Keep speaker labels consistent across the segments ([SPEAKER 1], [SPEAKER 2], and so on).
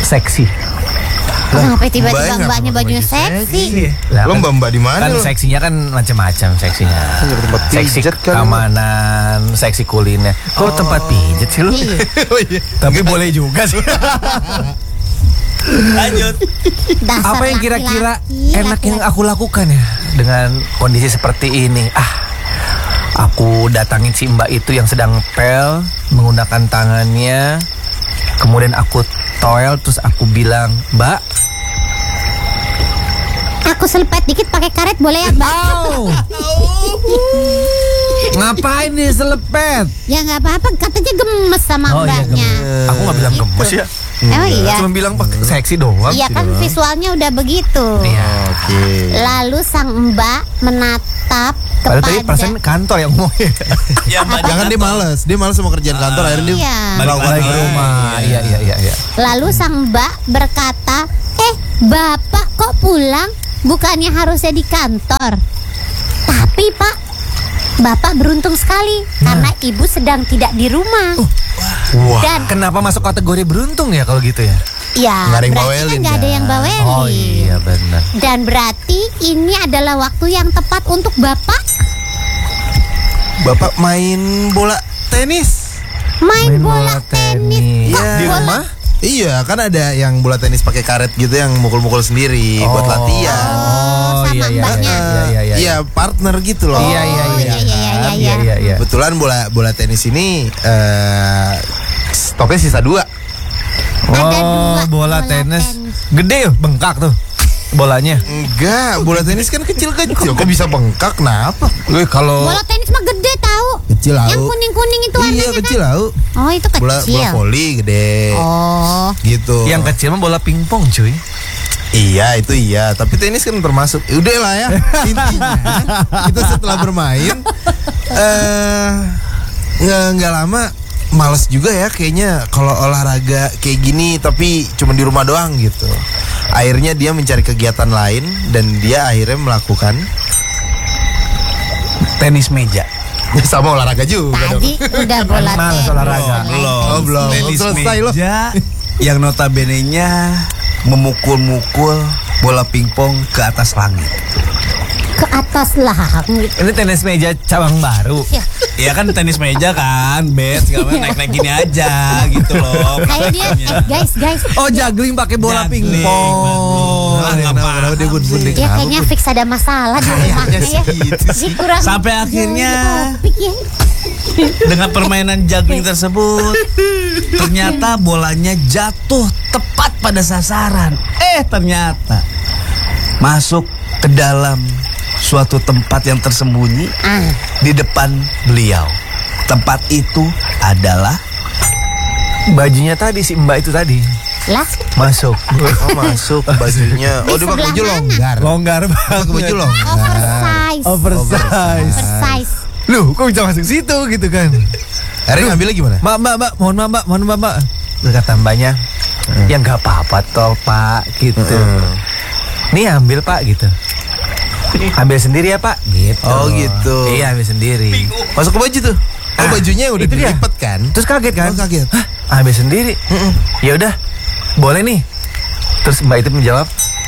[SPEAKER 1] seksi.
[SPEAKER 2] Kenapa tiba-tiba mbaknya bajunya seksi?
[SPEAKER 1] Lah,
[SPEAKER 3] Lo mbak di mana?
[SPEAKER 1] kan
[SPEAKER 3] lo?
[SPEAKER 1] seksinya kan macam-macam seksinya.
[SPEAKER 3] Tempat
[SPEAKER 1] Seksi
[SPEAKER 3] pijet kan.
[SPEAKER 1] keamanan, seksi kuliner. Kok tempat pijet sih lu?
[SPEAKER 2] Iya.
[SPEAKER 3] Oh iya.
[SPEAKER 1] Tapi boleh juga sih.
[SPEAKER 4] Lanjut.
[SPEAKER 2] Dasar
[SPEAKER 1] Apa yang kira-kira
[SPEAKER 2] laki-laki,
[SPEAKER 1] enak yang
[SPEAKER 2] laki-laki.
[SPEAKER 1] aku lakukan ya dengan kondisi seperti ini? Aku datangin si mbak itu yang sedang pel, menggunakan tangannya. Kemudian aku toel, terus aku bilang, Mbak,
[SPEAKER 2] Aku selepet dikit pakai karet boleh ya, Mbak?
[SPEAKER 1] ngapain nih selepet?
[SPEAKER 2] Ya nggak apa-apa, katanya gemes sama mbaknya.
[SPEAKER 1] Aku nggak bilang
[SPEAKER 2] Gitu.
[SPEAKER 1] gemes ya.
[SPEAKER 2] Oh iya.
[SPEAKER 1] Cuma bilang seksi doang.
[SPEAKER 2] Iya kan visualnya udah begitu.
[SPEAKER 1] Iya.
[SPEAKER 3] Oke.
[SPEAKER 2] Lalu sang mbak menatap
[SPEAKER 1] Padahal tadi
[SPEAKER 2] kepada
[SPEAKER 1] perasaan kantor yang ngomongnya.
[SPEAKER 4] Ya, Mbak
[SPEAKER 3] Jangan dia males sama kerjaan kantor akhirnya dia
[SPEAKER 2] Iya.
[SPEAKER 3] melakukan
[SPEAKER 1] Balik ke
[SPEAKER 3] hal.
[SPEAKER 1] rumah. Iya.
[SPEAKER 2] Lalu sang mbak berkata, bapak kok pulang? Bukannya harusnya di kantor. Tapi pak, bapak beruntung sekali karena ibu sedang tidak di rumah.
[SPEAKER 3] Wah.
[SPEAKER 2] Dan
[SPEAKER 1] Kenapa masuk kategori beruntung ya kalau gitu ya?
[SPEAKER 2] ya
[SPEAKER 3] Nggak ada yang
[SPEAKER 2] berarti
[SPEAKER 3] bawelin,
[SPEAKER 2] kan nggak ada
[SPEAKER 3] kan?
[SPEAKER 2] yang bawelin.
[SPEAKER 1] Oh iya benar.
[SPEAKER 2] Dan berarti ini adalah waktu yang tepat untuk bapak
[SPEAKER 3] Bapak main bola tenis.
[SPEAKER 2] main bola tenis. Kok
[SPEAKER 3] Iya.
[SPEAKER 1] Di
[SPEAKER 2] bola-
[SPEAKER 1] rumah?
[SPEAKER 3] Iya, kan ada yang bola tenis pakai karet gitu yang mukul-mukul sendiri buat latihan.
[SPEAKER 2] Oh, sama mbaknya.
[SPEAKER 3] Iya, partner gitu loh.
[SPEAKER 1] Iya.
[SPEAKER 3] Kebetulan bola tenis ini stoknya sisa 2.
[SPEAKER 2] Ada dua
[SPEAKER 1] bola tenis. Gede bengkak tuh bolanya.
[SPEAKER 3] Enggak, bola tenis kan kecil-kecil. Kok bisa bengkak? Kenapa?
[SPEAKER 1] Kalau
[SPEAKER 2] Bola tenis mah gede tahu.
[SPEAKER 3] Kecil
[SPEAKER 2] Yang
[SPEAKER 3] lau.
[SPEAKER 2] kuning-kuning itu warnanya
[SPEAKER 3] Iya, kecil
[SPEAKER 2] kan?
[SPEAKER 3] lau.
[SPEAKER 2] Oh, itu
[SPEAKER 3] Bola
[SPEAKER 2] kecil.
[SPEAKER 3] voli gede.
[SPEAKER 2] Oh.
[SPEAKER 3] Gitu.
[SPEAKER 1] yang kecil mah bola pingpong cuy.
[SPEAKER 3] Iya, itu iya. Tapi tenis kan termasuk. Udah lah ya. Intinya kita setelah bermain nggak lama males juga ya kayaknya kalau olahraga kayak gini tapi cuma di rumah doang gitu. Akhirnya dia mencari kegiatan lain dan dia akhirnya melakukan
[SPEAKER 1] Tenis meja.
[SPEAKER 3] sama olahraga juga dong.
[SPEAKER 2] Tadi udah bola
[SPEAKER 1] Males
[SPEAKER 2] tenis.
[SPEAKER 1] olahraga.
[SPEAKER 3] Oh, belum.
[SPEAKER 4] Tenis
[SPEAKER 3] Selesai loh.
[SPEAKER 4] meja yang notabene-nya memukul-mukul bola pingpong ke atas langit.
[SPEAKER 2] Ke atas langit.
[SPEAKER 1] Ini tenis meja cabang baru.
[SPEAKER 2] Ya,
[SPEAKER 4] Ya kan tenis meja kan, bet segala macam naik-naik gini aja gitu loh.
[SPEAKER 2] kayak dia, guys.
[SPEAKER 1] Oh, juggling pakai bola
[SPEAKER 4] Juggling,
[SPEAKER 1] pingpong.
[SPEAKER 4] betul.
[SPEAKER 3] Kenapa dia bun-bun
[SPEAKER 2] Ya kayaknya fix ada masalah di rumahnya ya. Jadi kurang
[SPEAKER 4] Sampai akhirnya
[SPEAKER 2] topik ya.
[SPEAKER 4] dengan permainan juggling tersebut ternyata bolanya jatuh tepat pada sasaran. Ternyata masuk ke dalam suatu tempat yang tersembunyi di depan beliau. Tempat itu adalah
[SPEAKER 1] Bajunya tadi si Mbak itu tadi
[SPEAKER 2] Lah,
[SPEAKER 1] masuk.
[SPEAKER 3] Oh, masuk bajunya. Oh,
[SPEAKER 2] Di
[SPEAKER 3] dia pakai baju
[SPEAKER 2] sebelah mana?
[SPEAKER 3] longgar.
[SPEAKER 1] Longgar
[SPEAKER 3] Pakai baju longgar.
[SPEAKER 1] Oversize.
[SPEAKER 2] Oversize.
[SPEAKER 1] Loh, kok bisa masuk situ gitu kan?
[SPEAKER 3] Akhirnya ngambilnya gimana?
[SPEAKER 1] Mbak, mohon maaf, Mbak. Terus kata mbaknya, ya nggak apa-apa toh Pak, gitu. Nih ambil Pak, gitu. Ambil sendiri ya Pak, gitu.
[SPEAKER 3] Oh, gitu.
[SPEAKER 1] Iya, ambil sendiri.
[SPEAKER 3] Masuk ke baju tuh. Oh, bajunya udah
[SPEAKER 1] itu dia.
[SPEAKER 3] dilipet kan?
[SPEAKER 1] Terus kaget kan?
[SPEAKER 3] Oh, kaget.
[SPEAKER 1] Hah, ambil sendiri. Ya udah, boleh nih. Terus Mbak itu menjawab,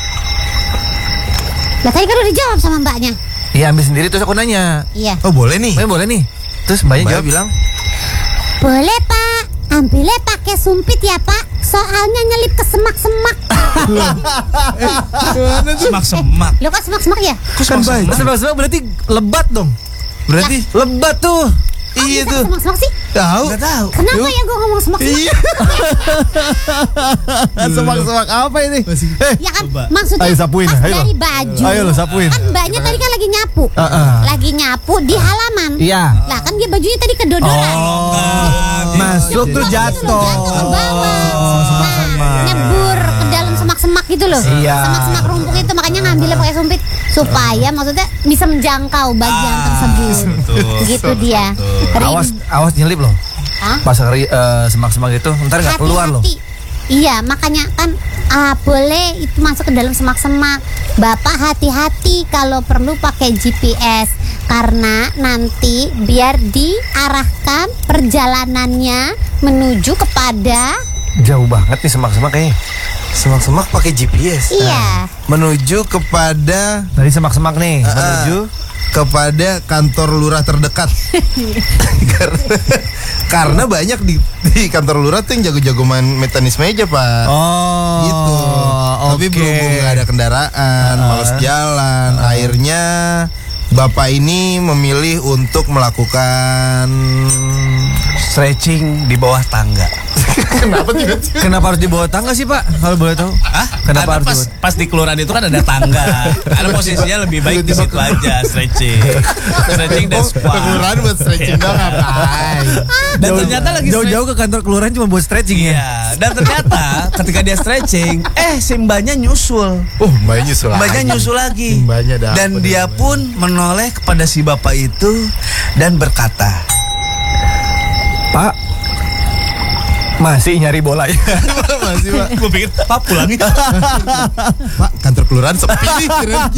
[SPEAKER 2] Lah tadi kan udah dijawab sama mbaknya.
[SPEAKER 1] iya ambil sendiri. Terus aku nanya,
[SPEAKER 2] Iya.
[SPEAKER 3] Oh, boleh nih.
[SPEAKER 1] boleh nih. Terus mbaknya
[SPEAKER 3] Mbak
[SPEAKER 1] jawab,
[SPEAKER 3] bilang,
[SPEAKER 2] Boleh Pak, ambilnya pakai sumpit ya Pak. Soalnya nyelip ke semak-semak.
[SPEAKER 4] semak-semak.
[SPEAKER 2] Lo kok semak-semak ya?
[SPEAKER 3] kan baik.
[SPEAKER 1] Sebab berarti lebat dong.
[SPEAKER 3] Berarti
[SPEAKER 1] Lebat tuh.
[SPEAKER 3] iya
[SPEAKER 2] Bisa
[SPEAKER 3] tuh.
[SPEAKER 2] semak-semak sih?
[SPEAKER 3] Tahu.
[SPEAKER 4] Nggak tahu.
[SPEAKER 2] Kenapa ya gue ngomong semak-semak?
[SPEAKER 3] Iya.
[SPEAKER 1] Semak-semak apa ini?
[SPEAKER 2] Ya kan
[SPEAKER 4] Coba.
[SPEAKER 2] maksudnya
[SPEAKER 1] Ayo sapuin,
[SPEAKER 2] pas
[SPEAKER 1] ayo.
[SPEAKER 2] dari baju.
[SPEAKER 1] Ayo lo sapuin.
[SPEAKER 2] Kan mbaknya tadi kan lagi nyapu. Lagi nyapu di halaman.
[SPEAKER 1] Iya.
[SPEAKER 2] Lah kan dia bajunya tadi kedodoran.
[SPEAKER 1] Masuk tuh jatuh.
[SPEAKER 2] Jatuh ke bawah.
[SPEAKER 1] semak-semak.
[SPEAKER 2] Nah, nyebur ke dalam semak-semak gitu loh.
[SPEAKER 1] Iya.
[SPEAKER 2] Semak-semak rumput itu makanya ngambilnya pakai sumpit supaya maksudnya bisa menjangkau bagian tersebut. Gitu dia.
[SPEAKER 1] Awas nyelip loh.
[SPEAKER 2] Hah?
[SPEAKER 1] Pas semak-semak itu, ntar nggak keluar loh.
[SPEAKER 2] Hati-hati. Iya, makanya kan boleh itu masuk ke dalam semak-semak. Bapak hati-hati kalau perlu pakai GPS karena nanti biar diarahkan perjalanannya menuju kepada
[SPEAKER 1] Jauh banget nih semak-semak kayaknya.
[SPEAKER 3] Semak-semak pakai GPS.
[SPEAKER 2] Iya.
[SPEAKER 3] Menuju kepada
[SPEAKER 1] Dari semak-semak nih menuju
[SPEAKER 3] kepada kantor lurah terdekat. karena banyak di kantor lurah tuh yang jago-jago main tenis meja, Pak.
[SPEAKER 1] Oh.
[SPEAKER 3] Gitu. Tapi
[SPEAKER 1] oke.
[SPEAKER 3] berhubung gak ada kendaraan, males jalan, akhirnya bapak ini memilih untuk melakukan
[SPEAKER 4] Stretching di bawah tangga.
[SPEAKER 3] Kenapa tiba-tiba?
[SPEAKER 1] Kenapa harus dibawa tangga sih, Pak? Kalau boleh tahu? Kenapa
[SPEAKER 4] Karena
[SPEAKER 1] harus
[SPEAKER 4] pas di kelurahan itu kan ada tangga. Karena posisinya lebih baik di situ aja stretching. Stretching dan squat.
[SPEAKER 3] Kelurahan buat stretching dong ngapain?
[SPEAKER 4] Dan ternyata lagi
[SPEAKER 1] jauh-jauh ke kantor kelurahan cuma buat stretching ya?
[SPEAKER 4] Iya, dan ternyata ketika dia stretching, si mbaknya nyusul.
[SPEAKER 3] Oh, mbaknya nyusul.
[SPEAKER 4] Mbaknya nyusul lagi.
[SPEAKER 3] Mbaknya ada
[SPEAKER 4] Dan
[SPEAKER 3] apa
[SPEAKER 4] dia
[SPEAKER 3] nih,
[SPEAKER 4] pun menoleh kepada si bapak itu dan berkata,
[SPEAKER 1] Pak, masih nyari bola ya?
[SPEAKER 3] Masih, Pak.
[SPEAKER 4] gue pikir, Pak pulang ya.
[SPEAKER 3] Pak, kantor kelurahan sepi nih.